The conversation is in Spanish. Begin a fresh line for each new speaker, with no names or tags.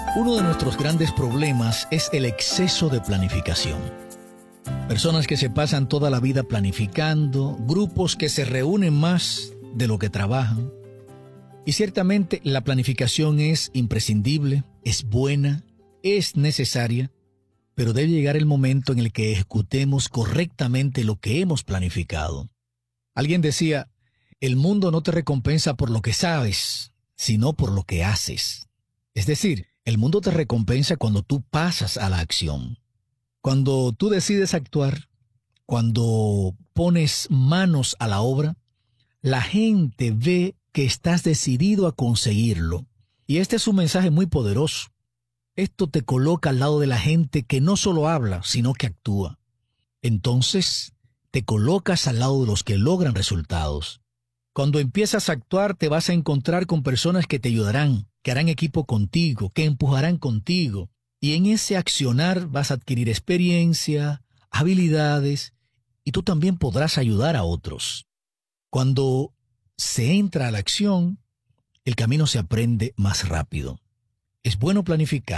Uno de nuestros grandes problemas es el exceso de planificación. Personas que se pasan toda la vida planificando, grupos que se reúnen más de lo que trabajan. Y ciertamente la planificación es imprescindible, es buena, es necesaria, pero debe llegar el momento en el que ejecutemos correctamente lo que hemos planificado. Alguien decía, el mundo no te recompensa por lo que sabes, sino por lo que haces. Es decir, el mundo te recompensa cuando tú pasas a la acción. Cuando tú decides actuar, cuando pones manos a la obra, la gente ve que estás decidido a conseguirlo. Y este es un mensaje muy poderoso. Esto te coloca al lado de la gente que no solo habla, sino que actúa. Entonces, te colocas al lado de los que logran resultados. Cuando empiezas a actuar, te vas a encontrar con personas que te ayudarán, que harán equipo contigo, que empujarán contigo. Y en ese accionar vas a adquirir experiencia, habilidades, y tú también podrás ayudar a otros. Cuando se entra a la acción, el camino se aprende más rápido. Es bueno planificar.